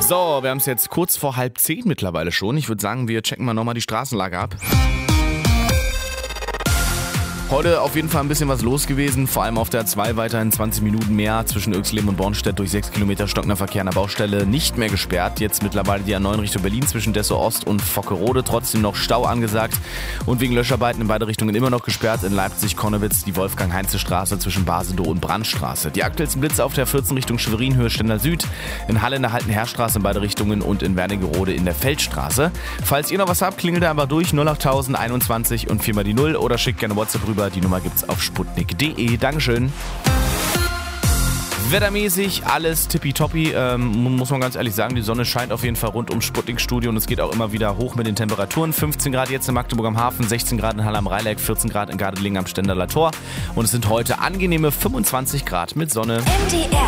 So, wir haben es jetzt kurz vor 9:30 mittlerweile schon. Ich würde sagen, wir checken mal nochmal die Straßenlage ab. Heute auf jeden Fall ein bisschen was los gewesen, vor allem auf der A2 weiterhin 20 Minuten mehr zwischen Irxleben und Bornstedt durch 6 Kilometer stockender Verkehr an der Baustelle nicht mehr gesperrt. Jetzt mittlerweile die A9 Richtung Berlin zwischen Dessau Ost und Vockerode, trotzdem noch Stau angesagt und wegen Löscharbeiten in beide Richtungen immer noch gesperrt. In Leipzig-Konnewitz die Wolfgang-Heinze-Straße zwischen Basedow und Brandstraße. Die aktuellsten Blitze auf der 14 Richtung Schwerin, Höhe Stendal Süd, in Halle in der Halten-Herrstraße in beide Richtungen und in Wernigerode in der Feldstraße. Falls ihr noch was habt, klingelt einfach durch 08000 21 und 4 mal die 0 oder schickt gerne WhatsApp rüber. Die Nummer gibt's auf sputnik.de. Dankeschön. Wettermäßig alles tippitoppi, muss man ganz ehrlich sagen, die Sonne scheint auf jeden Fall rund ums Sputnik-Studio und es geht auch immer wieder hoch mit den Temperaturen. 15 Grad jetzt in Magdeburg am Hafen, 16 Grad in Halle am Rheineck, 14 Grad in Gardelegen am Stendaler Tor und es sind heute angenehme 25 Grad mit Sonne.